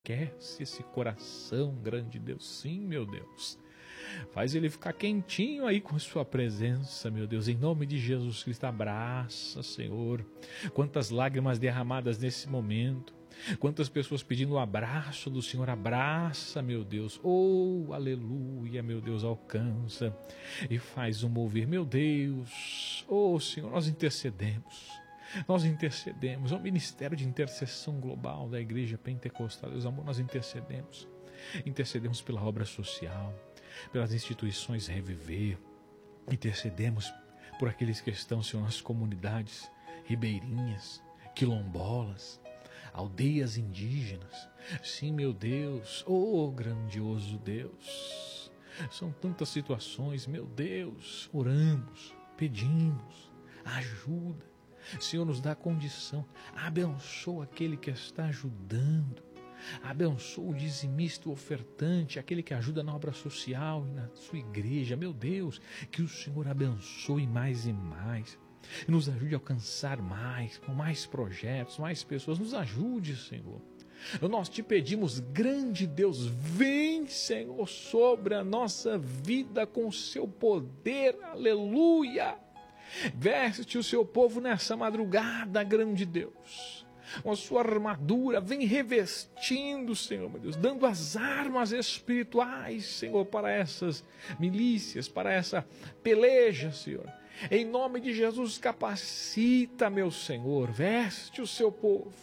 aquece esse coração, grande Deus. Sim, meu Deus. Faz ele ficar quentinho aí com a sua presença, meu Deus. Em nome de Jesus Cristo, abraça, Senhor. Quantas lágrimas derramadas nesse momento. Quantas pessoas pedindo o abraço do Senhor. Abraça, meu Deus. Oh, aleluia, meu Deus, alcança e faz um mover, meu Deus. Oh, Senhor, nós intercedemos. Nós intercedemos. É o ministério de intercessão global da Igreja Pentecostal. Deus amor, nós intercedemos. Intercedemos pela obra social, pelas instituições Reviver. Intercedemos por aqueles que estão, Senhor, nas comunidades ribeirinhas, quilombolas, aldeias indígenas. Sim, meu Deus, oh grandioso Deus. São tantas situações, meu Deus. Oramos, pedimos ajuda. Senhor, nos dá condição. Abençoa aquele que está ajudando. Abençoa o dizimista, o ofertante, aquele que ajuda na obra social e na sua igreja. Meu Deus, que o Senhor abençoe mais e mais. E nos ajude a alcançar mais, com mais projetos, mais pessoas. Nos ajude, Senhor. Nós te pedimos, grande Deus, vem, Senhor, sobre a nossa vida com o seu poder. Aleluia! Veste o seu povo nessa madrugada, grande Deus. Com a sua armadura, vem revestindo, Senhor, meu Deus, dando as armas espirituais, Senhor, para essas milícias, para essa peleja, Senhor. Em nome de Jesus, capacita, meu Senhor, veste o seu povo,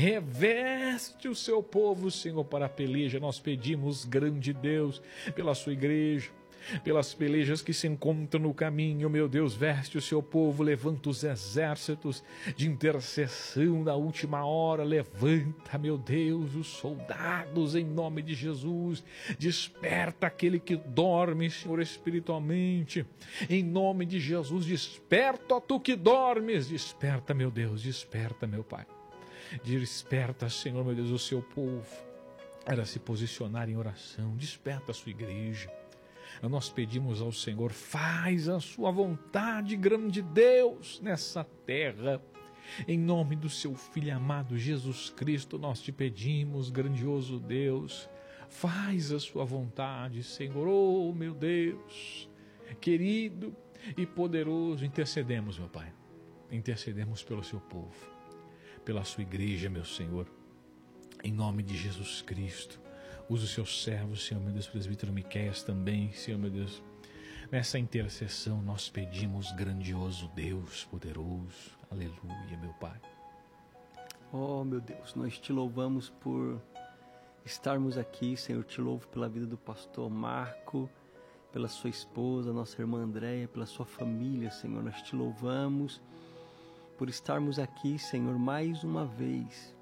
reveste o seu povo, Senhor, para a peleja. Nós pedimos, grande Deus, pela sua igreja, pelas pelejas que se encontram no caminho, meu Deus, veste o seu povo, levanta os exércitos de intercessão na última hora, levanta, meu Deus, os soldados em nome de Jesus, desperta aquele que dorme, Senhor, espiritualmente, em nome de Jesus, desperta, ó tu que dormes, desperta, meu Deus, desperta, meu Pai, desperta, Senhor, meu Deus, o seu povo, para se posicionar em oração, desperta a sua igreja. Nós pedimos ao Senhor, faz a sua vontade, grande Deus, nessa terra. Em nome do seu Filho amado Jesus Cristo, nós te pedimos, grandioso Deus, faz a sua vontade, Senhor. Oh, meu Deus, querido e poderoso, intercedemos, meu Pai. Intercedemos pelo seu povo, pela sua igreja, meu Senhor. Em nome de Jesus Cristo. Usa os seus servos, Senhor, meu Deus, presbítero Miqueias também, Senhor, meu Deus. Nessa intercessão nós pedimos, grandioso Deus, poderoso. Aleluia, meu Pai. Oh, meu Deus, nós te louvamos por estarmos aqui, Senhor. Te louvo pela vida do pastor Marco, pela sua esposa, nossa irmã Andréia, pela sua família, Senhor. Nós te louvamos por estarmos aqui, Senhor, mais uma vez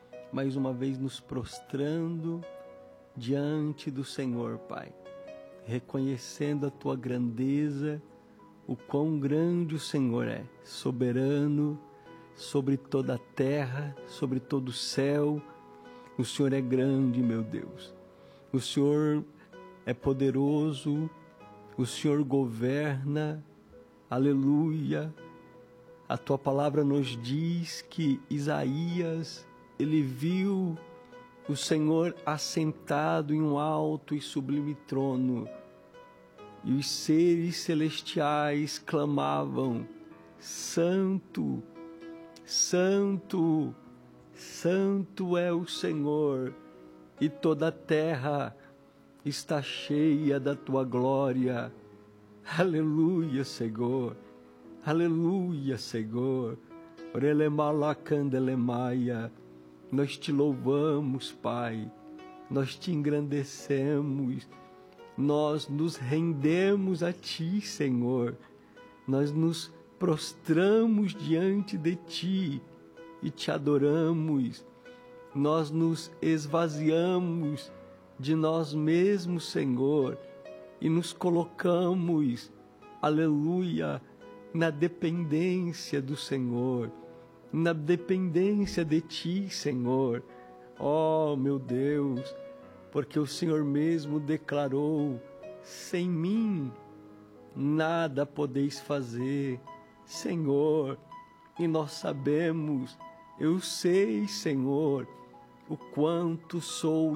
nos prostrando diante do Senhor, Pai, reconhecendo a tua grandeza, o quão grande o Senhor é, soberano sobre toda a terra, sobre todo o céu. O Senhor é grande, meu Deus. O Senhor é poderoso, o Senhor governa. Aleluia. A tua palavra nos diz que Isaías, ele viu o Senhor assentado em um alto e sublime trono, e os seres celestiais clamavam: Santo, Santo, Santo é o Senhor, e toda a terra está cheia da tua glória. Aleluia, Senhor. Aleluia, Senhor. Orelemalacandelemaia. Nós te louvamos, Pai, nós te engrandecemos, nós nos rendemos a Ti, Senhor, nós nos prostramos diante de Ti e Te adoramos, nós nos esvaziamos de nós mesmos, Senhor, e nos colocamos, aleluia, na dependência do Senhor, na dependência de Ti, Senhor. Oh, meu Deus, porque o Senhor mesmo declarou: sem mim nada podeis fazer, Senhor. E nós sabemos, eu sei, Senhor, o quanto sou